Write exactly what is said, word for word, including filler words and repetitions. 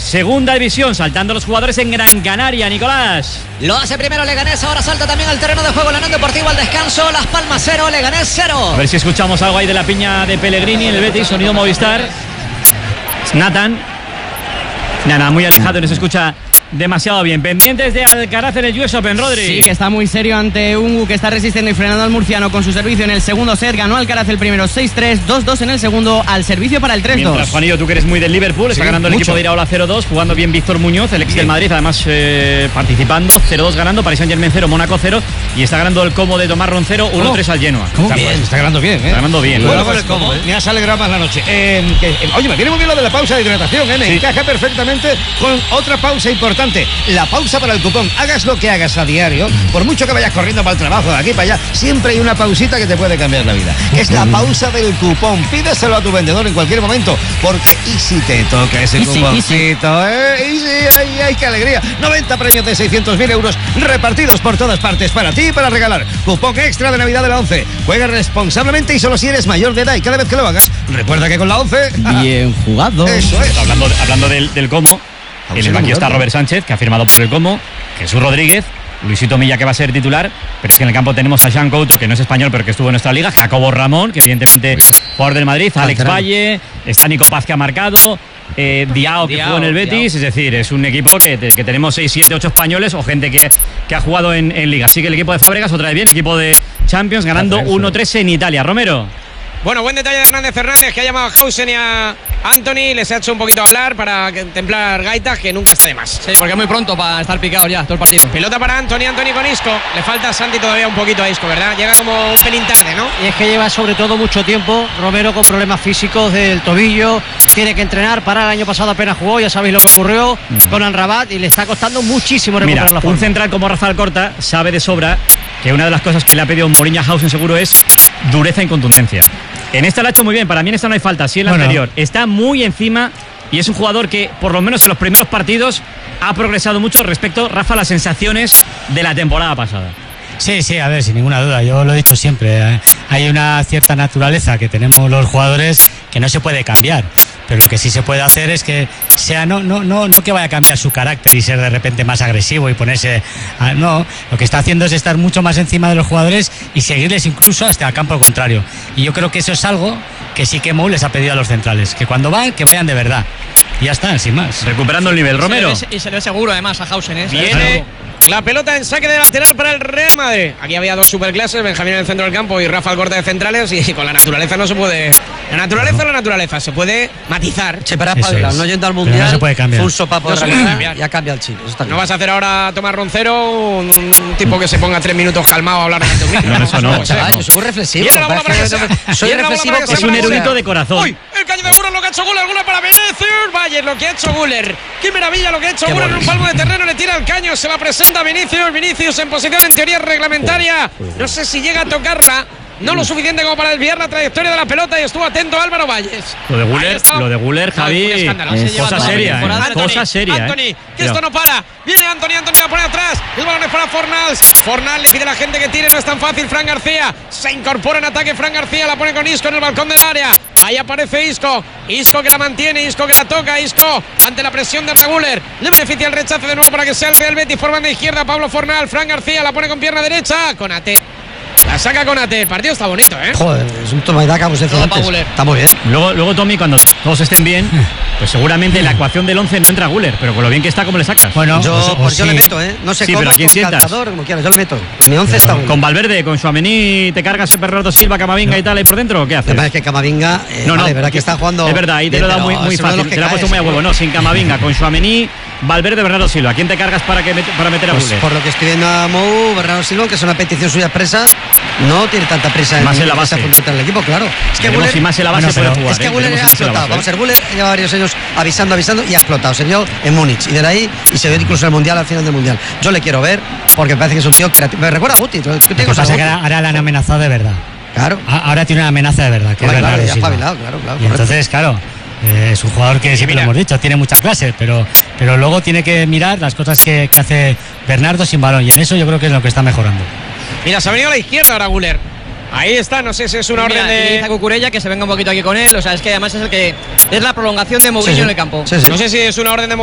segunda división, saltando los jugadores en Gran Canaria, Nicolás. Lo hace primero Leganés, ahora salta también al terreno de juego la Unión Deportiva al descanso. Las Palmas cero, Leganés cero. A ver si escuchamos algo ahí de la piña de Pellegrini en el Betis, sonido Movistar. Nathan. Nada, muy alejado, no se escucha demasiado bien. Pendientes de Alcaraz en el U S Open, Rodri. Sí, que está muy serio ante Ungu, que está resistiendo y frenando al murciano con su servicio en el segundo set. Ganó Alcaraz el primero seis tres, dos dos en el segundo, al servicio para el tres dos. Mientras, Juanillo, tú que eres muy del Liverpool, está sí, ganando el mucho. Equipo de Iraola cero dos, jugando bien Víctor Muñoz, el ex bien. del Madrid, además eh, participando, cero dos ganando, Paris Saint-Germain cero, Mónaco cero, y está ganando el Como de Tomás Roncero uno tres al Genoa. ¿Cómo? Bien, pues, está ganando bien, ¿eh? Está ganando bien. Bueno, pues, como, ¿eh? Me has alegrado más la noche. Eh, que, eh, oye, me viene muy bien lo de la pausa de hidratación, ¿eh? Me sí. encaja perfectamente con otra pausa importante. La pausa para el cupón. Hagas lo que hagas a diario, por mucho que vayas corriendo para el trabajo, de aquí para allá, siempre hay una pausita que te puede cambiar la vida. Es la pausa del cupón. Pídeselo a tu vendedor en cualquier momento, porque y si te toca ese easy, cuponcito, ¿eh? Y sí, ay, ay, qué alegría. noventa premios de seiscientos mil euros repartidos por todas partes para ti y para regalar. Cupón extra de Navidad de la ONCE. Juega responsablemente y solo si eres mayor de edad, y cada vez que lo hagas, recuerda que con la ONCE... Bien jugado. Eso es. Hablando, hablando del, del Como, en el banquillo está Robert Sánchez, que ha firmado por el Como, Jesús Rodríguez, Luisito Milla, que va a ser titular, pero es que en el campo tenemos a Jean Couto, que no es español, pero que estuvo en nuestra liga, Jacobo Ramón, que evidentemente jugador del Madrid, Alex Valle, está Nico Paz, que ha marcado, eh, Diao, que Diao, jugó en el Betis, Diao. Es decir, es un equipo que, que tenemos seis, siete, ocho españoles o gente que, que ha jugado en, en liga. Así que el equipo de Fábregas, otra vez bien, equipo de Champions, ganando uno tres en Italia. Romero. Bueno, buen detalle de Hernández Fernández, que ha llamado a Hausen y a Anthony, les ha hecho un poquito hablar para templar gaitas, que nunca está de más. Sí, porque es muy pronto para estar picado ya todo el partido. Pelota para Anthony, Anthony con Isco. Le falta a Santi todavía un poquito a Isco, ¿verdad? Llega como un pelín tarde, ¿no? Y es que lleva sobre todo mucho tiempo Romero con problemas físicos del tobillo, tiene que entrenar, para el año pasado apenas jugó, ya sabéis lo que ocurrió uh-huh. con Amrabat, y le está costando muchísimo recuperar Mira, la forma. Un central como Rafael Corta sabe de sobra que una de las cosas que le ha pedido Mourinho a Hausen seguro es dureza y contundencia. En esta lo ha hecho muy bien, para mí en esta no hay falta, sí en la bueno. anterior. Está muy encima y es un jugador que, por lo menos en los primeros partidos, ha progresado mucho respecto, Rafa, a las sensaciones de la temporada pasada. Sí, sí, a ver, sin ninguna duda, yo lo he dicho siempre, ¿eh? Hay una cierta naturaleza que tenemos los jugadores que no se puede cambiar, pero lo que sí se puede hacer es que sea, no, no, no, no que vaya a cambiar su carácter y ser de repente más agresivo y ponerse, a, no, lo que está haciendo es estar mucho más encima de los jugadores y seguirles incluso hasta el campo contrario, y yo creo que eso es algo que sí que Mou les ha pedido a los centrales, que cuando van, que vayan de verdad, y ya está, sin más. Recuperando el nivel, Romero. Se ve, y se le ve seguro además a Hausen, ¿eh? Viene la pelota en saque de lateral para el Real Madrid. Aquí había dos superclases, Benjamín en el centro del campo y Rafa Corta de centrales, y con la naturaleza no se puede. La naturaleza es la naturaleza, se puede matizar. Se para espabilar, no yendo al mundial. No se puede cambiar. Un sopapo no de cambiar. Ya cambia el chip. No vas a hacer ahora a Tomás Roncero, un, un tipo que se ponga tres minutos calmado a hablar de tu No, eso no. Chaval, yo soy muy reflexivo. Soy reflexivo. Es un erudito de corazón. Uy, el caño de Guller, lo que ha hecho Guller, Guller para Vinicius. Vaya, lo que ha hecho Guller. Qué maravilla lo que ha hecho Guller en un palmo de terreno, le tira el caño, se la presenta a Vinicius. Vinicius en posición en teoría reglamentaria. No sé si llega a tocarla. No lo suficiente como para desviar la trayectoria de la pelota, y estuvo atento Álvaro Valles. Lo de Guller, lo de Guller, Javi, es cosa seria, ¿eh? Anthony, cosa seria. Anthony, ¿eh? que esto no para. Viene Anthony, Anthony la pone atrás. El balón es para Fornals. Fornals le pide a la gente que tire, no es tan fácil. Fran García se incorpora en ataque. Fran García la pone con Isco en el balcón del área. Ahí aparece Isco. Isco que la mantiene, Isco que la toca. Isco ante la presión de Reguler. Le beneficia el rechazo de nuevo para que sea el Real Betis. Por banda izquierda, Pablo Fornals. Fran García la pone con pierna derecha. Conate. La saca Conate, el partido está bonito, ¿eh? Joder, es un toma y daca, como se decía antes. Está muy bien. Luego, luego, Tommy, cuando todos estén bien, pues seguramente en la ecuación del once no entra Guller, pero con lo bien que está, ¿cómo le sacas? Bueno, yo, pues, pues yo sí. le meto, ¿eh? No sé sí, cómo, pero con calzador, como quieras, yo le meto. En mi once pero, está bien. Con Valverde, con Tchouaméni, ¿te cargas el Bernardo Silva, Camavinga no. y tal ahí por dentro o qué haces? Es que Camavinga, eh, no, no, vale, verdad que está jugando. Es verdad, ahí te lo he dado muy, muy fácil, te lo ha puesto muy a huevo. No, sin Camavinga, con Tchouaméni, Valverde, Bernardo Silva. ¿Quién te cargas para, que met para meter a pues Guller? Por lo que estoy viendo a Mou, Bernardo Silva, que es una petición suya expresa, no tiene tanta prisa más en, en la base el equipo, claro. Es que Guller, si más en la base puede jugar. Es que Guller ha explotado. Vamos a ver, Guller lleva varios años avisando, avisando y ha explotado. Se vio en Múnich y de ahí y se vio incluso en el Mundial, al final del Mundial. Yo le quiero ver porque me parece que es un tío creativo. Me recuerda a Guti. Lo que pasa es que ahora le han amenazado de verdad. Claro. Ahora tiene una amenaza de verdad. Que claro, es claro, ya espabilado, claro, claro. Y entonces, claro. Eh, es un jugador que siempre lo hemos dicho, tiene mucha clase, pero, pero luego tiene que mirar las cosas que, que hace Bernardo sin balón, y en eso yo creo que es lo que está mejorando. Mira, se ha venido a la izquierda ahora Guller. Ahí está, no sé si es una Mira, orden de. Dice Cucurella que se venga un poquito aquí con él, o sea, es que además es el que es la prolongación de Mourinho sí, sí. en el campo. Sí, sí. No sé si es una orden de